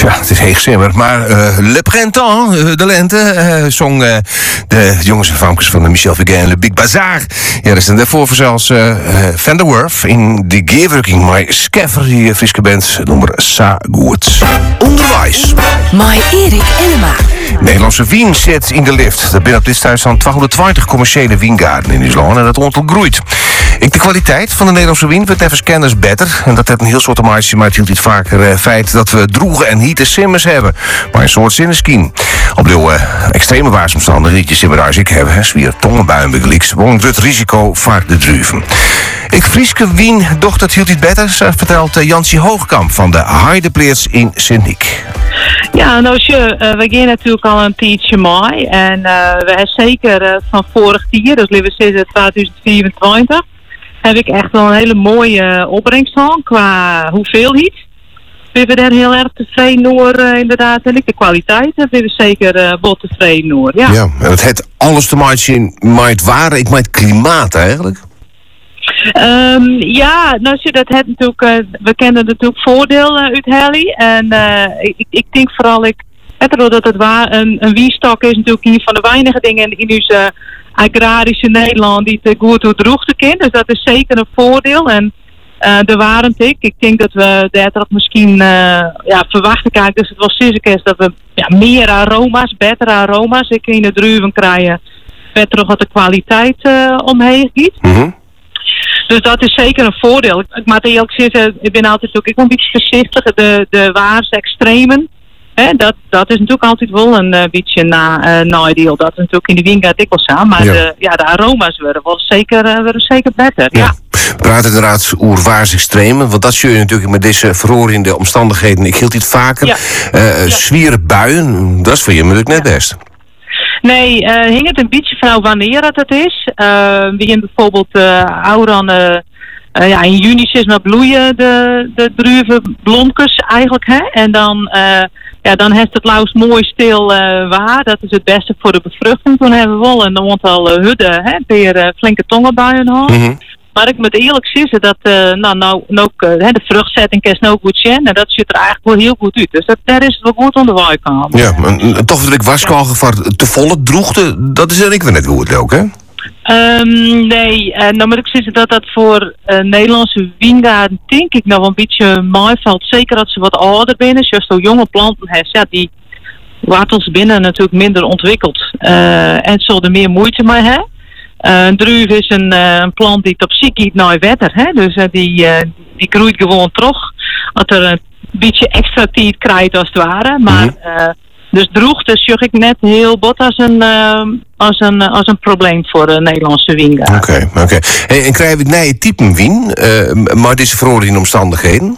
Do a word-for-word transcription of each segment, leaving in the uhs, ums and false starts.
Tja, het is heel simmer. Maar uh, Le Printemps, uh, de lente, uh, zong uh, de jongens en vrouwtjes van de Michel Fugain, Le Big Bazaar. Ja, is en daarvoor zelfs uh, uh, Van der Werf in de Geerwerking. Maar Skeffer, die Friese band, nummer Sa Goed. Onderwijs. Mai Erik Elema. Nederlandse wien zit in de lift. Er binnen op dit thuis staan tweehonderdtwintig commerciële wiengaarden in Nederland en dat aantal groeit. Ik, de kwaliteit van de Nederlandse wien wordt even scanners beter. En dat heeft een heel soort maatje, maar het hield niet vaker uh, feit dat we droegen en hiete simmers hebben. Maar een soort zinneschien. Op de uh, extreme waarsomstanden die je simmer als ik heb, zwier tongenbuien begeliks, woont het risico vaak de druiven. Ik Frieske wien, doch dat hield niet beter, vertelt uh, Jansie Hoogkamp van de Heidepleers in Sint-Niek. Ja, nou, je, uh, we gaan natuurlijk al een tijdje mee. En uh, we hebben zeker uh, van vorig jaar, dus laten we zeggen twintig vierentwintig, heb ik echt wel een hele mooie uh, opbrengst gehad qua hoeveelheid. We zijn daar heel erg tevreden over, uh, inderdaad. En ik de kwaliteit hebben we zeker uh, bot tevreden over. Ja, ja, en het heeft alles te maken met het ware, ik met het klimaat eigenlijk. Um, ja, nou, dat het natuurlijk, uh, we kennen natuurlijk voordeel uh, uit Helly. En uh, ik, ik denk vooral, ik, dat het waar, een, een wiestok is natuurlijk een van de weinige dingen in onze uh, agrarische Nederland die het goed door droogte kent. Dus dat is zeker een voordeel. En uh, de warend ik. Ik denk dat we daar misschien uh, ja, verwachten kijken. Dus het was zeker dat we ja, meer aroma's, betere aroma's. Ik in de druiven krijgen. Beter wat de kwaliteit uh, omheen giet. Mm-hmm. Dus dat is zeker een voordeel. Ik moet eerlijk zeggen, ik ben altijd ook ik ben een beetje voorzichtig. De, de waars extremen, hè, dat, dat is natuurlijk altijd wel een uh, beetje na, uh, nadeel. Dat is natuurlijk in de wien gaat dikwijls aan. Maar ja. De, ja, de aroma's worden wel zeker, uh, worden zeker beter. Ja. Ja. We praten inderdaad over waars extremen. Want dat zul je natuurlijk met deze verorende omstandigheden. Ik hield dit vaker. Ja. Uh, ja. Zwieren buien, dat is voor je natuurlijk net ja. best. Nee, uh, hing het een beetje van wanneer het het is. Uh, wie in bijvoorbeeld uh, Auran, uh, uh, ja, in juni is maar bloeien de, de druivenblonkers eigenlijk. Hè? En dan, uh, ja, dan heeft het lauws mooi stil uh, waar. Dat is het beste voor de bevruchting. Toen hebben we wel een aantal uh, hudden, hè, weer uh, flinke tongenbuien gehad. Mm-hmm. Maar ik moet eerlijk zeggen dat uh, nou, nou, nou, uh, de vruchtzetting kan nou goed zijn. En dat ziet er eigenlijk wel heel goed uit. Dus dat, daar is het wel goed onder de kan. Ja, maar toch dat ik waarschuwen voor te volle droegte, dat is er ik weer net goed ook, hè? Um, nee, uh, nou moet ik zeggen dat dat voor uh, Nederlandse wijngaarden denk ik nou wel een beetje meevalt. Zeker als ze wat ouder binnen, zoals zo jonge planten hebben, ja, die wortels binnen natuurlijk minder ontwikkeld. Uh, en zullen er meer moeite mee hebben. Uh, een druif is een, uh, een plant die op ziek giet naar wetter, hè? Dus uh, die, uh, die groeit gewoon terug. Dat er een beetje extra tijd krijgt als het ware. Maar mm-hmm. uh, dus droogte zie ik net heel bot als een, uh, als een, uh, als een probleem voor de Nederlandse wijngaard. Oké, okay, oké. Okay. Hey, en krijgen we nieuwe typen wien, uh, maar deze verordening omstandigheden?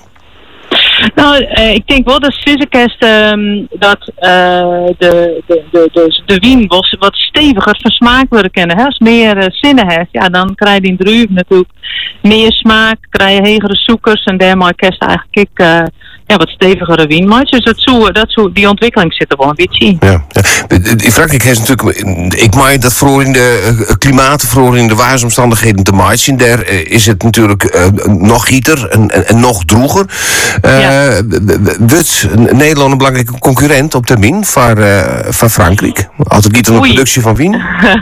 Nou, uh, ik denk wel dat Sissekest um, dat uh, de, de, de, de, de wien was wat steviger van smaak worden kennen. Hè? Als meer uh, zinnen heeft, ja, dan krijg je in druiven natuurlijk meer smaak, krijg je hegere zoekers en daarmee kerst eigenlijk ik, uh, ja, wat stevigere wien. Maar dus dat zo, dat zo, die ontwikkeling zit er wel een beetje in. Ja, ja. In Frankrijk heeft natuurlijk, ik maak dat voor in de uh, klimaat, voor in de waarsomstandigheden te maken. Daar uh, is het natuurlijk uh, nog gieter en, en, en nog droeger. Uh, ja. Wordt Nederland een belangrijke concurrent op termijn van, uh, van Frankrijk? Als het niet om de productie van wien?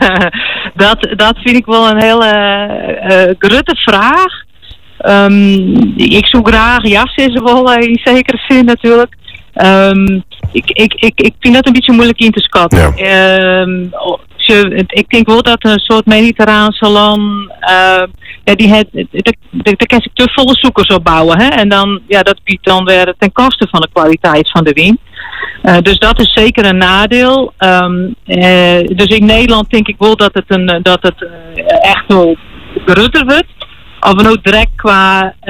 dat, dat vind ik wel een hele uh, grote vraag. Um, ik zoek graag, ja, is er wel in zekere zin natuurlijk. Um, ik, ik, ik, ik vind dat een beetje moeilijk in te schatten. Ja. Um, je, ik denk wel dat een soort mediterraanse land, uh, ja, die het, daar kan ik te volle zoekers opbouwen. Hè? En dan, ja, dat biedt dan weer ten koste van de kwaliteit van de wien. Uh, dus dat is zeker een nadeel. Um, uh, dus in Nederland denk ik wel dat het, een, dat het uh, echt wel groter wordt. Of we ook direct qua